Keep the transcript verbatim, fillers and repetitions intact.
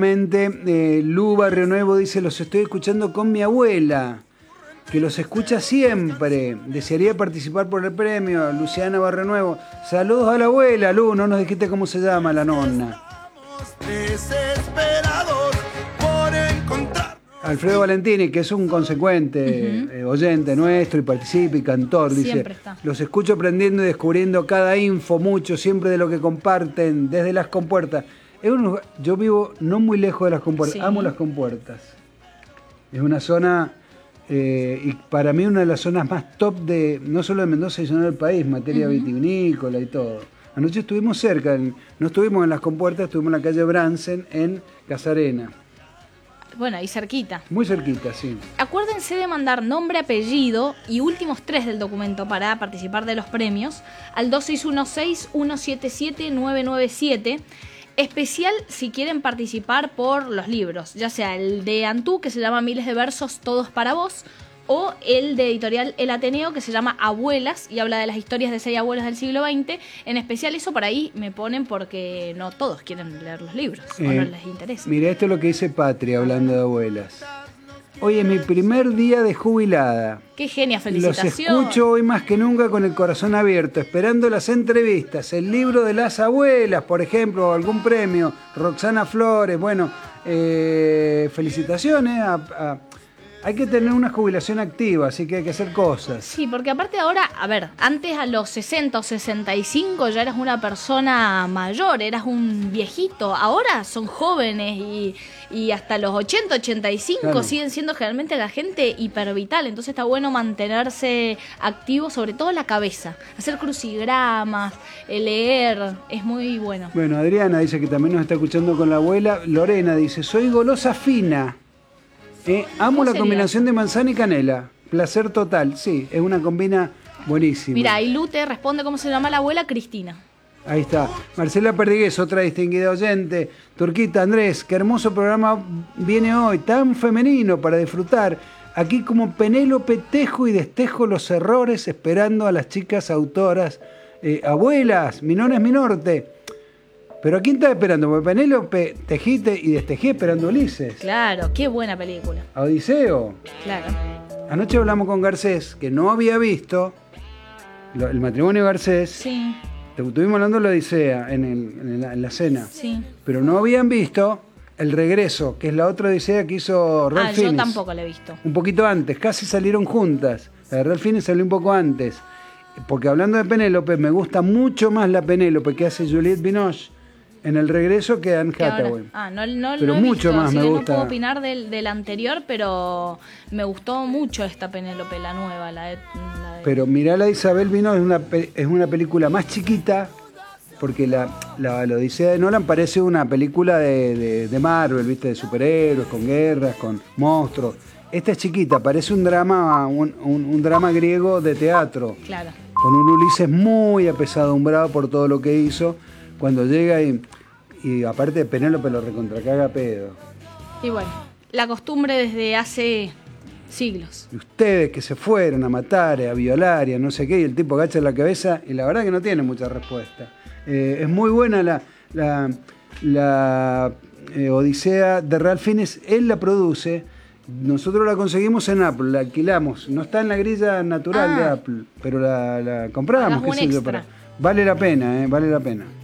Eh, Lu Barrio Nuevo dice, los estoy escuchando con mi abuela, que los escucha siempre. Desearía participar por el premio. Luciana Barrio Nuevo. Saludos a la abuela, Lu. No nos dijiste cómo se llama la nonna. Desesperados por encontrar. Alfredo Valentini, que es un consecuente uh-huh. eh, oyente nuestro y participa y cantor, dice, siempre está. Los escucho aprendiendo y descubriendo cada info, mucho, siempre de lo que comparten, desde las compuertas. Es un lugar, yo vivo no muy lejos de las compuertas, sí. Amo las compuertas. Es una zona, eh, y para mí una de las zonas más top de, no solo de Mendoza, sino del país, materia uh-huh. vitivinícola y todo. Anoche estuvimos cerca, en, no estuvimos en las compuertas, estuvimos en la calle Bransen, en Casarena. Bueno, ahí cerquita. Muy cerquita, sí. Acuérdense de mandar nombre, apellido y últimos tres del documento para participar de los premios al dos seis uno seis, uno siete siete, nueve nueve siete. Especial si quieren participar por los libros, ya sea el de Antú, que se llama Miles de versos, todos para vos, o el de editorial El Ateneo, que se llama Abuelas y habla de las historias de seis abuelas del siglo veinte. En especial eso por ahí me ponen porque no todos quieren leer los libros eh, o no les interesa. Mira, esto es lo que dice Patria hablando de abuelas. Hoy es mi primer día de jubilada. ¡Qué genia! ¡Felicitaciones! Los escucho hoy más que nunca con el corazón abierto, esperando las entrevistas, el libro de las abuelas, por ejemplo, o algún premio, Roxana Flores. Bueno, eh, felicitaciones a... a Hay que tener una jubilación activa, así que hay que hacer cosas. Sí, porque aparte ahora, a ver, antes a los sesenta o sesenta y cinco ya eras una persona mayor, eras un viejito. Ahora son jóvenes y, y hasta los ochenta, ochenta y cinco claro. siguen siendo generalmente la gente hipervital. Entonces está bueno mantenerse activo, sobre todo la cabeza. Hacer crucigramas, leer, es muy bueno. Bueno, Adriana dice que también nos está escuchando con la abuela. Lorena dice, soy golosa fina. Eh, amo la combinación de manzana y canela. Placer total. Sí, es una combina buenísima. Mira, y Lu te responde cómo se llama la abuela, Cristina. Ahí está. Marcela Perdigués, otra distinguida oyente. Turquita, Andrés, qué hermoso programa viene hoy, tan femenino para disfrutar. Aquí como Penélope tejo y destejo los errores esperando a las chicas autoras. Eh, abuelas, mi nona es mi norte. ¿Pero a quién está esperando? Porque Penélope tejiste y destejé esperando a Ulises. Claro, qué buena película. A Odiseo. Claro. Anoche hablamos con Garcés, que no había visto lo, el matrimonio de Garcés. Sí. Estuvimos hablando de la Odisea en, el, en, la, en la cena. Sí. Pero no habían visto El Regreso, que es la otra Odisea que hizo Ralph Ah, Fiennes. yo tampoco la he visto. Un poquito antes, casi salieron juntas. La de Ralph Fiennes salió un poco antes. Porque hablando de Penélope, me gusta mucho más la Penélope que hace Juliette Binoche en El Regreso que Anne Hathaway. Ah, no, no, pero no he mucho visto, más así me que gusta. No puedo opinar del, del anterior, pero me gustó mucho esta Penélope, la nueva. La de, la de... Pero mirá, la Isabel Vino es una, es una película más chiquita, porque la, la, la Odisea de Nolan parece una película de, de, de Marvel, ¿viste? De superhéroes, con guerras, con monstruos. Esta es chiquita, parece un drama, un, un, un drama griego de teatro. Claro. Con un Ulises muy apesadumbrado por todo lo que hizo. Cuando llega y, y aparte Penélope lo recontracaga pedo. Y bueno, la costumbre desde hace siglos. Y ustedes que se fueron a matar, a violar y a no sé qué, y el tipo agacha la cabeza y la verdad que no tiene mucha respuesta. Eh, es muy buena la, la, la eh, Odisea de Ralph Fiennes, él la produce, nosotros la conseguimos en Apple, la alquilamos, no está en la grilla natural ah. de Apple, pero la, la compramos. Qué sé yo, para, vale la pena, eh, vale la pena.